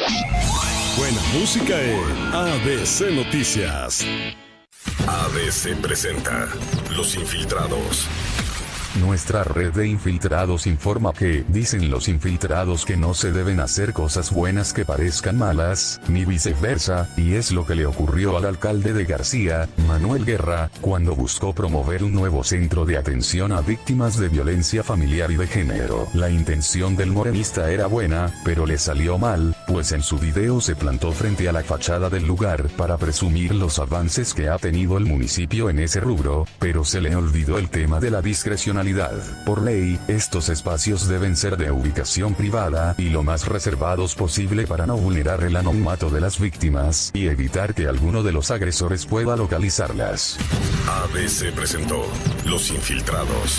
Buena música en ABC Noticias. ABC presenta Los Infiltrados. Nuestra red de infiltrados informa que, dicen los infiltrados, que no se deben hacer cosas buenas que parezcan malas, ni viceversa, y es lo que le ocurrió al alcalde de García, Manuel Guerra, cuando buscó promover un nuevo centro de atención a víctimas de violencia familiar y de género. La intención del morenista era buena, pero le salió mal, pues en su video se plantó frente a la fachada del lugar para presumir los avances que ha tenido el municipio en ese rubro, pero se le olvidó el tema de la discrecionalidad. Por ley, estos espacios deben ser de ubicación privada y lo más reservados posible para no vulnerar el anonimato de las víctimas y evitar que alguno de los agresores pueda localizarlas. ABC presentó Los Infiltrados.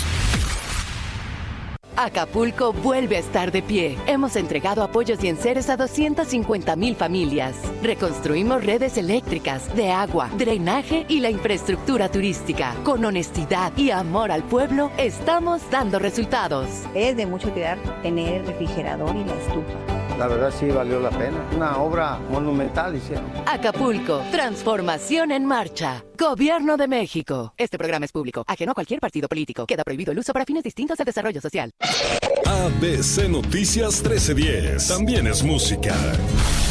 Acapulco vuelve a estar de pie. Hemos entregado apoyos y enseres a 250,000 familias. Reconstruimos redes eléctricas, de agua, drenaje y la infraestructura turística. Con honestidad y amor al pueblo, estamos dando resultados. Es de mucho cuidar tener el refrigerador y la estufa. La verdad sí valió la pena. Una obra monumental hicieron. Acapulco, transformación en marcha. Gobierno de México. Este programa es público, ajeno a cualquier partido político. Queda prohibido el uso para fines distintos del desarrollo social. ABC Noticias 1310. También es música.